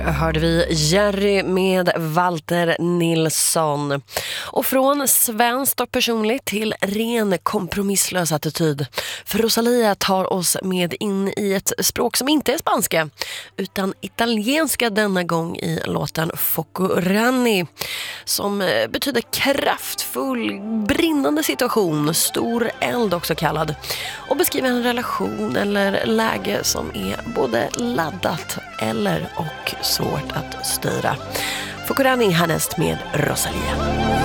Hörde vi Jerry med Walter Nilsson. Och från svenskt och personligt till ren kompromisslös attityd. För Rosalia tar oss med in i ett språk som inte är spanska utan italienska denna gång i låten Focorani, som betyder kraftfull, brinnande situation, stor eld också kallad, och beskriver en relation eller läge som är både laddat eller och svårt att styra. Focorani härnäst med Rosalia.